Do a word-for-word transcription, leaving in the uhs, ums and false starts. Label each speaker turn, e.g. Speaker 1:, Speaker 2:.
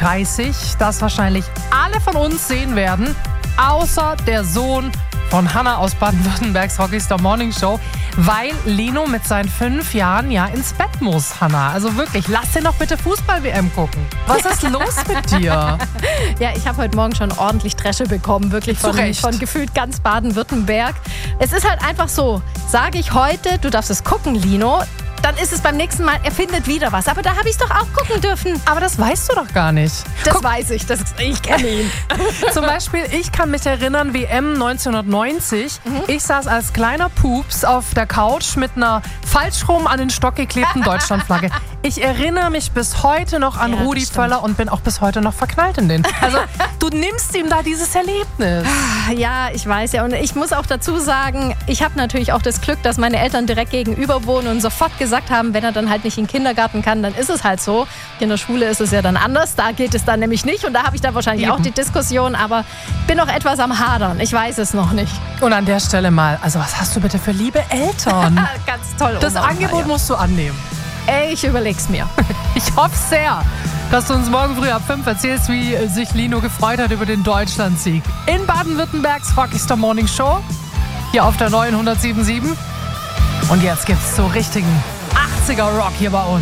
Speaker 1: dreißig, das wahrscheinlich alle von uns sehen werden, außer der Sohn von Hannah aus Baden-Württembergs Rockstar Morning Show, weil Lino mit seinen fünf Jahren ja ins Bett muss, Hannah. Also wirklich, lass den doch bitte Fußball-W M gucken. Was ist los mit dir?
Speaker 2: Ja, ich habe heute Morgen schon ordentlich Dresche bekommen, wirklich von, von gefühlt ganz Baden-Württemberg. Es ist halt einfach so, sage ich heute, du darfst es gucken, Lino, dann ist es beim nächsten Mal, er findet wieder was. Aber da habe ich es doch auch gucken dürfen.
Speaker 1: Aber das weißt du doch gar nicht.
Speaker 2: Das Guck. weiß ich, das, ich kenne ihn.
Speaker 1: Zum Beispiel, ich kann mich erinnern, W M neunzehnhundertneunzig. Mhm. Ich saß als kleiner Pups auf der Couch mit einer falsch rum an den Stock geklebten Deutschlandflagge. Ich erinnere mich bis heute noch an ja, Rudi Völler und bin auch bis heute noch verknallt in den. Also, du nimmst ihm da dieses Erlebnis.
Speaker 2: Ja, ich weiß ja. Und ich muss auch dazu sagen, ich habe natürlich auch das Glück, dass meine Eltern direkt gegenüber wohnen und sofort gesagt haben, wenn er dann halt nicht in den Kindergarten kann, dann ist es halt so. In der Schule ist es ja dann anders. Da geht es dann nämlich nicht. Und da habe ich da wahrscheinlich Eben. auch die Diskussion. Aber bin noch etwas am Hadern. Ich weiß es noch nicht.
Speaker 1: Und an der Stelle mal, also was hast du bitte für liebe Eltern?
Speaker 2: Ganz toll.
Speaker 1: Das Angebot ja. musst du annehmen.
Speaker 2: Ey, ich überleg's mir.
Speaker 1: Ich hoffe sehr, dass du uns morgen früh ab fünf erzählst, wie sich Lino gefreut hat über den Deutschlandsieg. In Baden-Württembergs Rockstar Morning Show. Hier auf der neuen hundertsieben Komma sieben. Und jetzt gibt's so richtigen achtziger Rock hier bei uns.